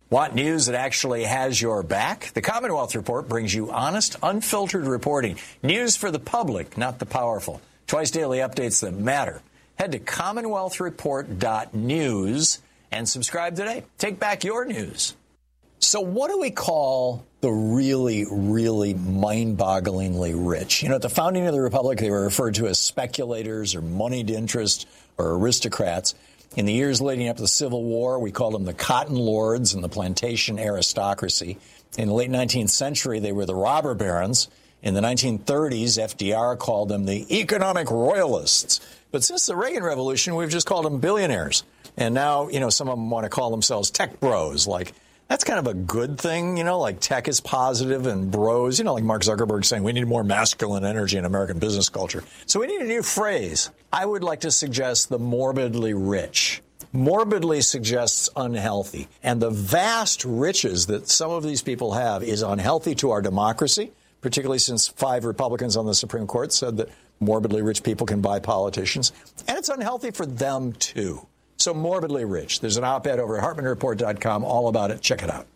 Want news that actually has your back? The Commonwealth Report brings you honest, unfiltered reporting. News for the public, not the powerful. Twice daily updates that matter. Head to commonwealthreport.news and subscribe today. Take back your news. So what do we call the really, really mind-bogglingly rich? You know, at the founding of the Republic, they were referred to as speculators or moneyed interest or aristocrats. In the years leading up to the Civil War, we called them the cotton lords and the plantation aristocracy. In the late 19th century, they were the robber barons. In the 1930s, FDR called them the economic royalists. But since the Reagan Revolution, we've just called them billionaires. And now, you know, some of them want to call themselves tech bros. Like, that's kind of a good thing, you know, like tech is positive and bros, you know, like Mark Zuckerberg saying we need more masculine energy in American business culture. So we need a new phrase. I would like to suggest the morbidly rich. Morbidly suggests unhealthy. And the vast riches that some of these people have is unhealthy to our democracy, particularly since 5 Republicans on the Supreme Court said that morbidly rich people can buy politicians. And it's unhealthy for them, too. So morbidly rich. There's an op-ed over at HartmanReport.com all about it. Check it out.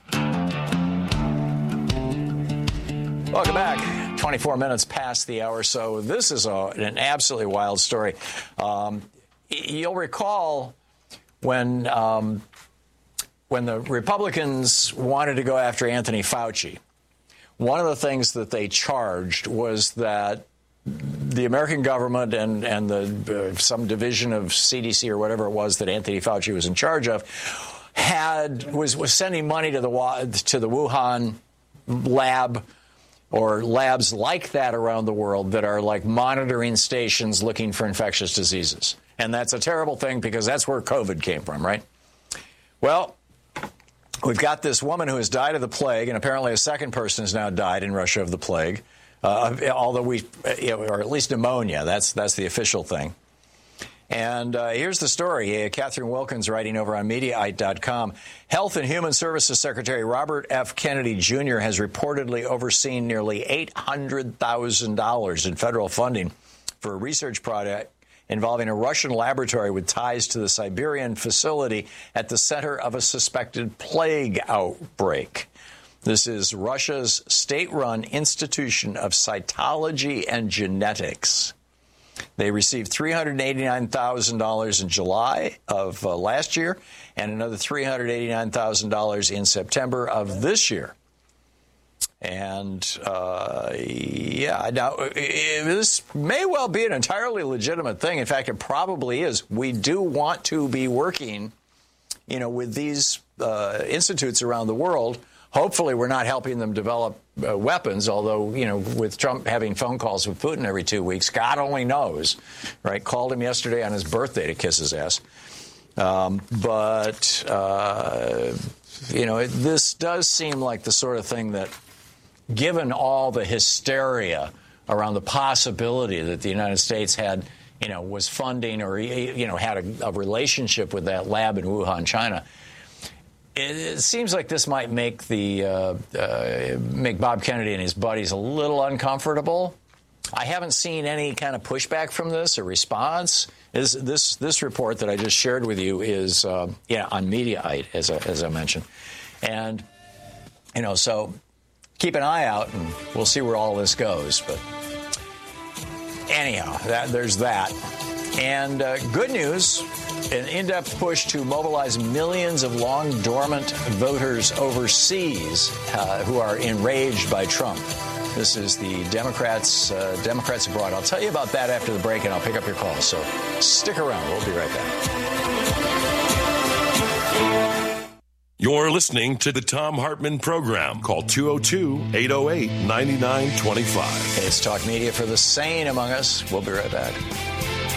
Welcome back. 24 minutes past the hour. So this is an absolutely wild story. You'll recall when the Republicans wanted to go after Anthony Fauci, one of the things that they charged was that the American government and the some division of CDC or whatever it was that Anthony Fauci was in charge of was sending money to the Wuhan lab or labs like that around the world that are like monitoring stations looking for infectious diseases. And that's a terrible thing because that's where COVID came from, right? Well, we've got this woman who has died of the plague, and apparently a second person has now died in Russia of the plague. Although or at least pneumonia, that's the official thing. And here's the story. Catherine Wilkins writing over on Mediaite.com. Health and Human Services Secretary Robert F. Kennedy Jr. has reportedly overseen nearly $800,000 in federal funding for a research project involving a Russian laboratory with ties to the Siberian facility at the center of a suspected plague outbreak. This is Russia's state-run Institution of Cytology and Genetics. They received $389,000 in July of last year and another $389,000 in September of this year. And, now, this may well be an entirely legitimate thing. In fact, it probably is. We do want to be working, with these institutes around the world. Hopefully, we're not helping them develop weapons, although, with Trump having phone calls with Putin every 2 weeks, God only knows, right? Called him yesterday on his birthday to kiss his ass. This does seem like the sort of thing that, given all the hysteria around the possibility that the United States had, was funding or, had a relationship with that lab in Wuhan, China, it seems like this might make make Bob Kennedy and his buddies a little uncomfortable. I haven't seen any kind of pushback from this or response. This report that I just shared with you is on Mediaite, as I mentioned, and so keep an eye out, and we'll see where all this goes. But anyhow, there's that. And good news, an in-depth push to mobilize millions of long-dormant voters overseas who are enraged by Trump. This is the Democrats abroad. I'll tell you about that after the break, and I'll pick up your calls. So stick around. We'll be right back. You're listening to the Thom Hartmann Program. Call 202-808-9925. It's Talk Media for the sane among us. We'll be right back.